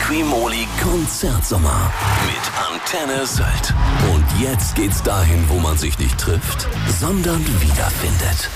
Quimoli Konzertsommer mit Antenne Sylt. Und jetzt geht's dahin, wo man sich nicht trifft, sondern wiederfindet.